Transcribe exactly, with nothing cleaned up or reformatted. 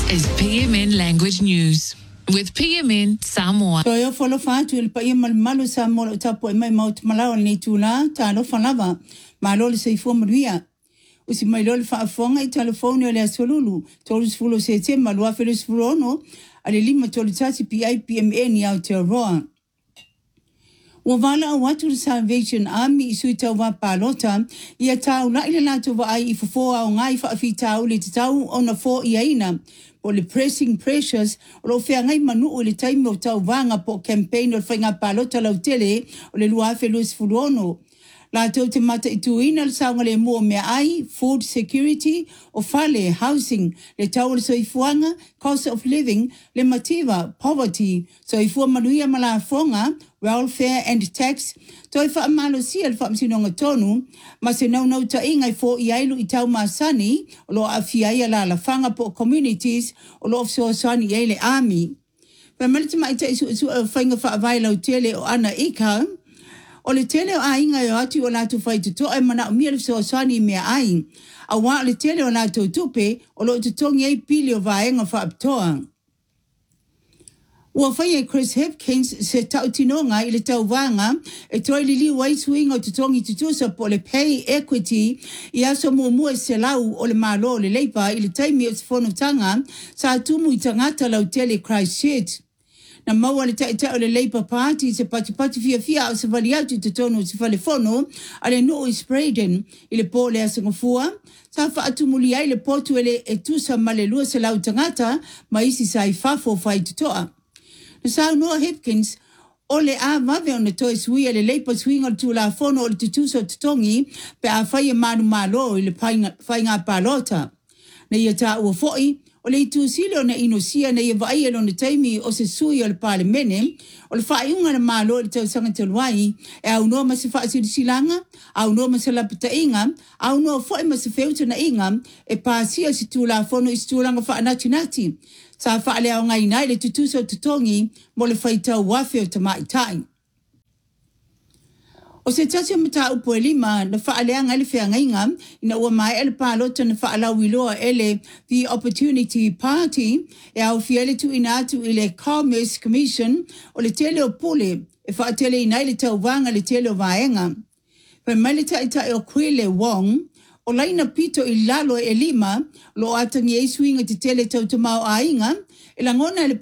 is P M N Language News with P M N Samoa. So yo follow fatu il pa yemal malu Samoa tapo mai maut malawa ni tula ta no falava malo le sei forma via. Usi mai lo fa fonga i telefone le solulu tolu fulo se te malua felis fulono ale lima tolu tasi P I P M N ya te roa. Wavala watu Salvation Army isuita wa palota ia tau la ile lato wa ai ifo au ngai fa fitau le tau ona fo iaina o le pressing pressures o fe ngai manu o le time o tau vanga po campaign o fenga palota la tele o le lua felus fulono la to te mata ituina le saunga le mo me ai food security o fale housing le tau le soifuanga cost of living le mativa poverty so ifu manuia mala fonga welfare and tax toi fa malo sia fa msinonga tonu maseno no ta ingai fo iailu itau masani lo afia ia la la fanga po communities o lo so sani ile army pa malti mai ta su su fanga fa vailo tele o ana ika o le tele o ainga yo atu o la tu fai tu to e mana mi so sani me ai a wa le tele o la tu tupe o lo tu tongi e pili o vaenga fa aptoa. Wa fai Chris Hopkins se tautinonga ile tauwanga e toi lili waiswing o tutongi tutusa po le pay equity ia so mo mo se lau o le malo le leipa ile taimi o fono tanga sa tumu itangata la utele Christchurch na maua le taita o le leipa party se pati pati fia fia o se vali atu tutono se vale fono ale no Spraden ile po le asingofua sa fa atumuli ai le potu ele etusa malelua se lau tangata maisi sa ifafo fai tutoa. Sa no Hopkins ole a mave on the toys we le leipa swing o tu la fono o tu so tongi pe a fai manu malo le fainga palota na ia ta o foi o le tu silo na inosia na ia vai on the time o se sui o le parlemene o le fai unga na malo le tau sanga te luai e au no ma se fa si silanga au no ma se la pita inga au no foi ma se feuta na inga e pa sia si tu la fono i tu langa fa nati nati sa fa le ngai nai le tutu so tutongi mo le faita wafe o te mai tai o se tasi mata upo lima na fa le ngai le fe ngai ngam ina o mai el palo tana fa la wilo ele the opportunity party e au fiele tu ina tu ile commerce commission o le tele o pole e fa tele nai le tau wanga le tele o vaenga pe malita ita o kwile wong o laina pito i lalo e lima lo atangi e swinga te tele tau tamau ainga e langona le